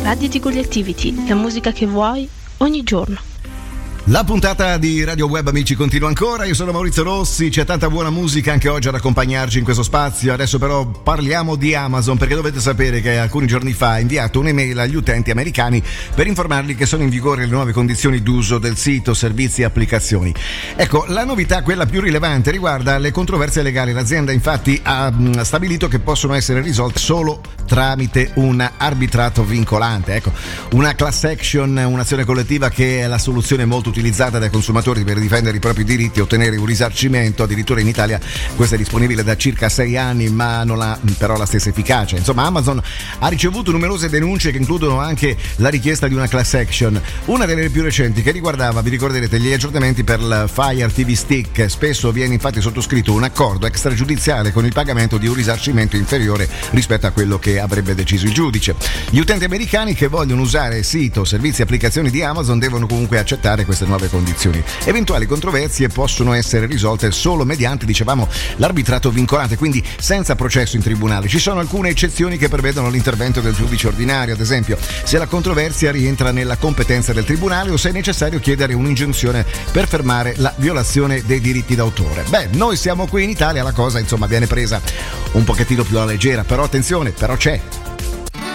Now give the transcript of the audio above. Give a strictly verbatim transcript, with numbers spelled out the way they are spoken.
Radio Tigulli Activity, la musica che vuoi ogni giorno. La puntata di Radio Web, amici, continua ancora. Io sono Maurizio Rossi, c'è tanta buona musica anche oggi ad accompagnarci in questo spazio. Adesso però parliamo di Amazon, perché dovete sapere che alcuni giorni fa ha inviato un'email agli utenti americani per informarli che sono in vigore le nuove condizioni d'uso del sito, servizi e applicazioni. Ecco, la novità, quella più rilevante, riguarda le controversie legali. L'azienda infatti ha stabilito che possono essere risolte solo tramite un arbitrato vincolante. Ecco, una class action, un'azione collettiva che è la soluzione molto utilizzata dai consumatori per difendere i propri diritti e ottenere un risarcimento. Addirittura in Italia questa è disponibile da circa sei anni, ma non ha però la stessa efficacia. Insomma, Amazon ha ricevuto numerose denunce che includono anche la richiesta di una class action. Una delle più recenti che riguardava, vi ricorderete, gli aggiornamenti per il Fire ti vu Stick. Spesso viene infatti sottoscritto un accordo extragiudiziale con il pagamento di un risarcimento inferiore rispetto a quello che avrebbe deciso il giudice. Gli utenti americani che vogliono usare sito, servizi e applicazioni di Amazon devono comunque accettare queste nuove condizioni. Eventuali controversie possono essere risolte solo mediante, dicevamo, l'arbitrato vincolante, quindi senza processo in tribunale. Ci sono alcune eccezioni che prevedono l'intervento del giudice ordinario, ad esempio se la controversia rientra nella competenza del tribunale o se è necessario chiedere un'ingiunzione per fermare la violazione dei diritti d'autore. Beh, noi siamo qui in Italia, la cosa insomma viene presa un pochettino più alla leggera, però attenzione, però c'è.